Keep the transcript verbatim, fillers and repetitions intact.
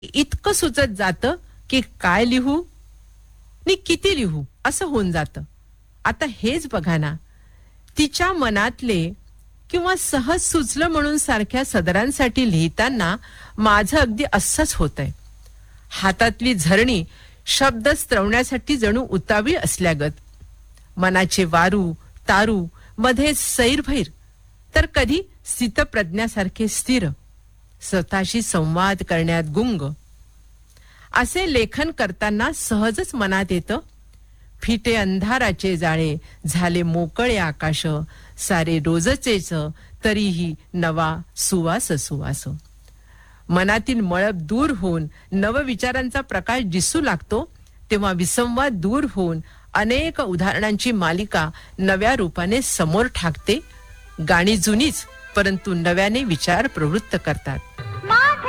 इतकं सुचत जातं की काय लिहू नि किती लिहू असं होऊन जातं. आता हेच बघा ना, तिच्या मनातले किंवा सहज सुचलं म्हणून सारख्या सदरांसाठी लिहिताना माझं अगदी असंच होतंय. हातातली झरणी शब्द स्त्रवण्यासाठी जणू उतावीळ असल्यागत. मनाचे वारू तारू मध्ये सैरभैर, तर कधी स्थितप्रज्ञासारखे स्थिर, स्वतःशी संवाद करण्यात गुंग. असे लेखन करताना सहजच मनात येतं, फिटे अंधाराचे जाळे झाले मोकळे आकाश, सारे रोजचेच तरीही नवा सुवास सुवास. मनातील मळब दूर होऊन नवविचारांचा प्रकाश दिसू लागतो, तेव्हा विसंवाद दूर होऊन अनेक उदाहरणांची मालिका नव्या रूपाने समोर ठाकते. गाणी जुनीच परंतु नव्याने विचार प्रवृत्त करतात.